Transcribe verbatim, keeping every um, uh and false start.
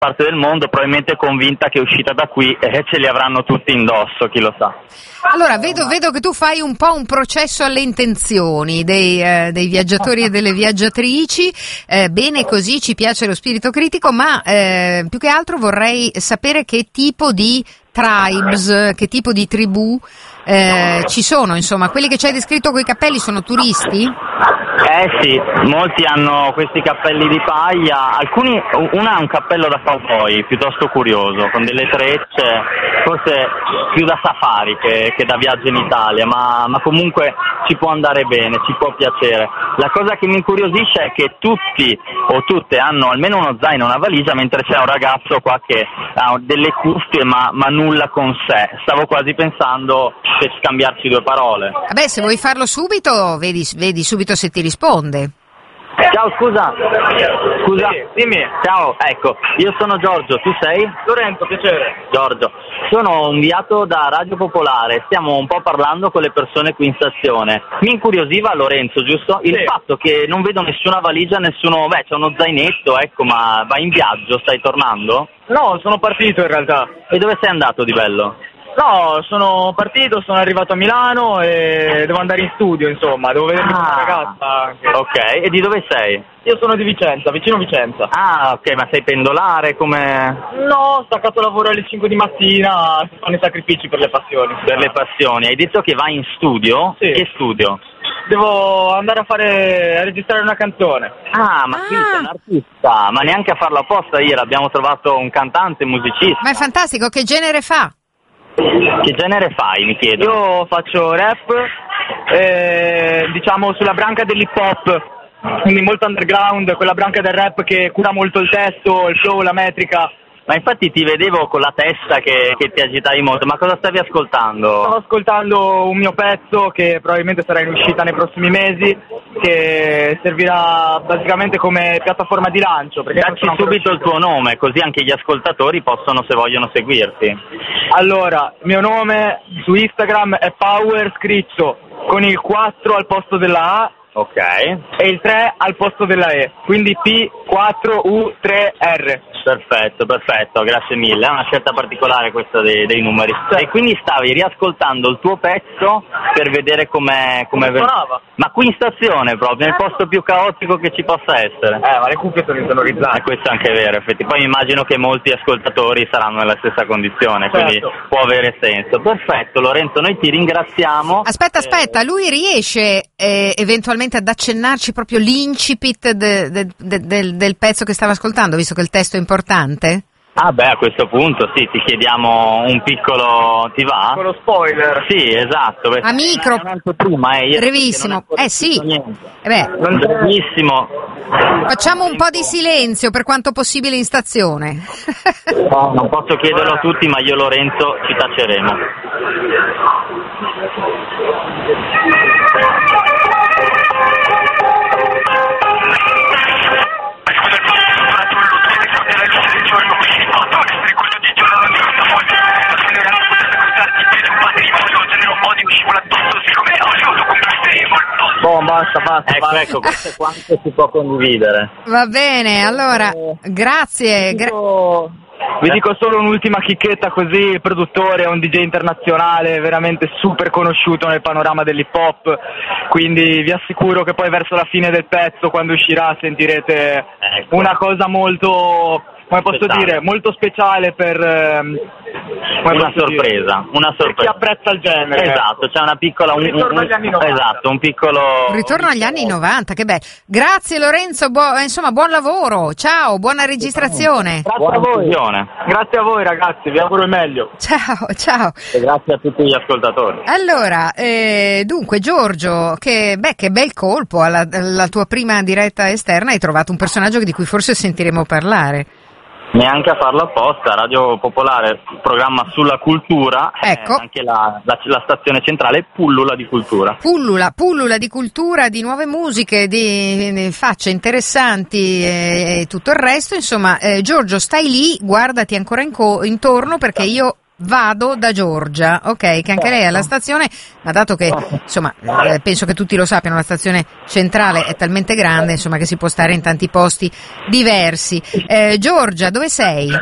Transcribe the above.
parte del mondo, probabilmente convinta che uscita da qui eh, ce li avranno tutti indosso, chi lo sa. Allora, vedo, vedo che tu fai un po' un processo alle intenzioni dei, eh, dei viaggiatori e delle viaggiatrici, eh, bene così, ci piace lo spirito critico, ma eh, più che altro vorrei sapere che tipo di tribes, che tipo di tribù eh, ci sono, insomma, quelli che ci hai descritto coi cappelli sono turisti? Eh sì, molti hanno questi cappelli di paglia, alcuni, una ha un cappello da cowboy piuttosto curioso, con delle trecce, forse più da safari che, che da viaggio in Italia, ma, ma comunque ci può andare bene, ci può piacere. La cosa che mi incuriosisce è che tutti o tutte hanno almeno uno zaino, una valigia, mentre c'è un ragazzo qua che ha delle cuffie ma, ma nulla con sé. Stavo quasi pensando per scambiarci due parole. Vabbè, se vuoi farlo subito, vedi, vedi subito se ti risponde. Ciao, scusa. Scusa. Sì, dimmi. Ciao, ecco, io sono Giorgio, tu sei? Lorenzo, piacere. Giorgio. Sono un inviato da Radio Popolare, stiamo un po' parlando con le persone qui in stazione. Mi incuriosiva, Lorenzo, giusto? Il sì. fatto che non vedo nessuna valigia, nessuno... Beh, c'è uno zainetto, ecco, ma vai in viaggio, stai tornando? No, sono partito in realtà. E dove sei andato di bello? No, sono partito, sono arrivato a Milano e devo andare in studio, insomma, devo vedermi con Ah. una ragazza anche. Ok, e di dove sei? Io sono di Vicenza, vicino Vicenza. Ah, ok, ma sei pendolare, come... No, ho staccato lavoro alle cinque di mattina, si fanno i sacrifici per le passioni. Per le passioni. Hai detto che vai in studio? Sì. Che studio? Devo andare a fare, a registrare una canzone. Ah, ma Ah. quindi sei un artista, ma neanche a farlo apposta ieri, abbiamo trovato un cantante, musicista. Ma è fantastico, che genere fa? Che genere fai, mi chiedo? Io faccio rap, eh, diciamo sulla branca dell'hip hop, quindi molto underground, quella branca del rap che cura molto il testo, il flow, la metrica. Ma infatti ti vedevo con la testa che, che ti agitavi molto, ma cosa stavi ascoltando? Stavo ascoltando un mio pezzo che probabilmente sarà in uscita nei prossimi mesi, che servirà basicamente come piattaforma di lancio. Perché non Dacci sono ancora subito il uscito. tuo nome, così anche gli ascoltatori possono, se vogliono, seguirti. Allora, il mio nome su Instagram è Power scritto con il quattro al posto della A Ok. e il tre al posto della E, quindi P quattro U tre R. Perfetto, perfetto, grazie mille. È una scelta particolare questa dei, dei numeri. E quindi stavi riascoltando il tuo pezzo per vedere com'è, com'è Come suonava. Ma qui in stazione proprio, nel posto più caotico che ci possa essere. Eh, ma le cuffie sono E insonorizzate. questo è anche vero, effettivamente. Poi immagino che molti ascoltatori saranno nella stessa condizione, quindi Certo. può avere senso. Perfetto, Lorenzo, noi ti ringraziamo. Aspetta, aspetta, lui riesce eh, eventualmente ad accennarci proprio l'incipit de- de- de- del, del pezzo che stava ascoltando, visto che il testo è importante? Ah beh, a questo punto sì, ti chiediamo un piccolo... ti va? Con lo spoiler. Sì, esatto. perché A micro. è un altro prima, eh, ieri Brevissimo. perché non è ancora Eh sì. scritto niente. Eh beh, Brevissimo. facciamo un po' di silenzio per quanto possibile in stazione. No, non posso chiederlo a tutti, ma io e Lorenzo ci taceremo. Boh, basta, basta, Ecco, basta. ecco, questo è quanto si può condividere. Va bene, allora, grazie. gra- Dico- Vi dico solo un'ultima chicchetta così, il produttore è un D J internazionale veramente super conosciuto nel panorama dell'hip hop, quindi vi assicuro che poi verso la fine del pezzo, quando uscirà, sentirete Ecco. una cosa molto, come posso Speciale. dire, molto speciale per... ehm, come Una posso dire, sorpresa, una per chi sorpresa. apprezza il genere. Esatto, c'è una piccola... Un ritorno agli anni novanta. Esatto, un piccolo... Ritorno agli anni novanta, che bello. Grazie Lorenzo, buo- insomma, buon lavoro. Ciao, buona registrazione. Grazie Buona a voi. diffusione. Grazie a voi ragazzi, vi auguro il meglio. Ciao, ciao. E grazie a tutti gli ascoltatori. Allora, eh, dunque Giorgio, che, beh, che bel colpo alla, alla tua prima diretta esterna, hai trovato un personaggio di cui forse sentiremo parlare. Neanche a farlo apposta, Radio Popolare, programma sulla cultura, Ecco. eh, anche la, la, la stazione centrale pullula di cultura. Pullula, pullula di cultura, di nuove musiche, di, di facce interessanti e, e tutto il resto. Insomma, eh, Giorgio, stai lì, guardati ancora in co- intorno perché io vado da Giorgia, ok, che anche lei è alla stazione, ma dato che, insomma, eh, penso che tutti lo sappiano, la stazione centrale è talmente grande, insomma, che si può stare in tanti posti diversi. Eh, Giorgia, dove sei?